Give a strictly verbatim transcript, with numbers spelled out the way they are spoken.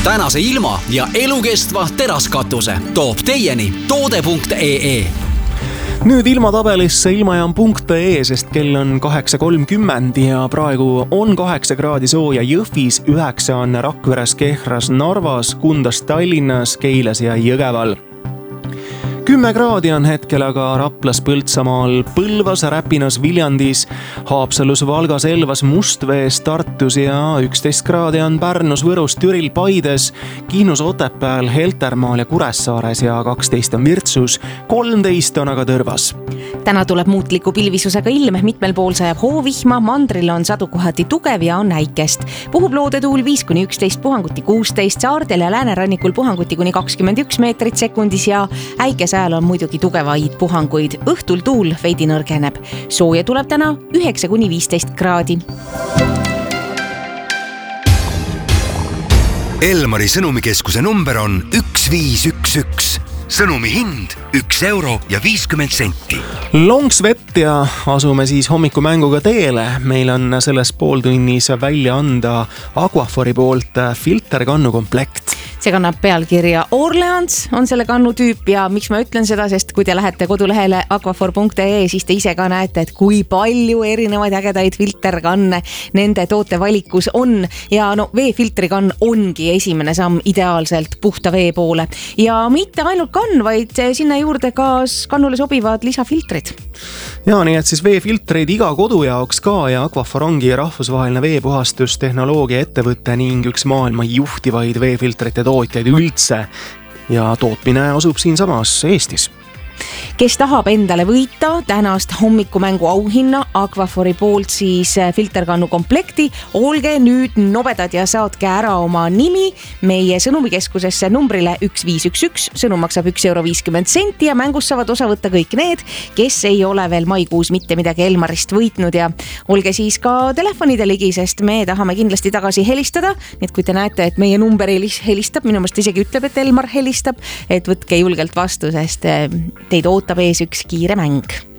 tänase ilma ja elukestva teraskatuse toob teieni toode punkt ee. Nüüd ilmatabelisse ilmajaam punkt ee, sest kell on kaheksa kolmkümmend ja praegu on kaheksa kraadi sooja Jõhvis, üheksa on Rakveres, Kehras, Narvas, Kundas, Tallinnas, Keilas ja Jõgeval. Kümme kraadi on hetkel aga Raplas, Põltsamaal, Põlvas, Räpinas, Viljandis, Haapsalus, Valgas, Elvas, Mustvees, Tartus ja üksteist kraadi on Pärnus, Võrus, Türil, Paides, Kihnus, Otepääl, Heltermaal ja Kuressaares ja kaksteist on Virtsus, kolmteist on aga Tõrvas. Täna tuleb muutliku pilvisusega ilm, mitmel pool sajab hoovihma, mandril on sadu kohati tugev ja on äikest. Puhub loodetuul viis kuni üksteist, puhanguti kuusteist, saardel ja läänerannikul puhanguti kuni kakskümmend üks meetrit sekundis ja äikes ajal on muidugi tugevaid puhanguid. Õhtul tuul veidi nõrgeneb. Sooja tuleb täna üheksa kuni viisteist kraadi. Elmari sõnumikeskuse number on üks viis üks üks. Sõnumi hind üks euro ja viiskümmend senti. Lonks vett ja asume siis hommikumänguga teele. Meil on selles pooltunnis välja anda Aquafori poolt filterkannu komplekt. See kannab pealkirja Orleans on selle kannu tüüp ja miks ma ütlen seda, sest kui te lähete kodulehele aquafor punkt ee, siis te ise ka näete, et kui palju erinevaid ägedaid filterkanne nende tootevalikus on ja no veefiltrikann ongi esimene samm ideaalselt puhta vee poole ja mitte ainult kann, vaid sinna juurde ka kannule sobivad lisafiltrid. Ja nii et siis veefiltreid iga kodu jaoks ka ja Aquafor ongi rahvusvaheline veepuhastustehnoloogia ettevõte ning üks maailma juhtivaid veefiltrite tootjaid üldse ja tootmine asub siinsamas Eestis. Kes tahab endale võita tänast hommikumängu auhinna Aquafori poolt siis filterkannu komplekti, olge nüüd nobedad ja saatke ära oma nimi meie sõnumikeskusesse numbrile üks viis üks üks, sõnum maksab üks euro viiskümmend senti ja mängus saavad osa võtta kõik need, kes ei ole veel maikuus mitte midagi Elmarist võitnud ja olge siis ka telefonide ligi, sest me tahame kindlasti tagasi helistada, nii et kui te näete, et meie number helistab, minu meelest isegi ütleb, et Elmar helistab, et võtke julgelt vastu, sest teid ootab ees üks kiire mäng.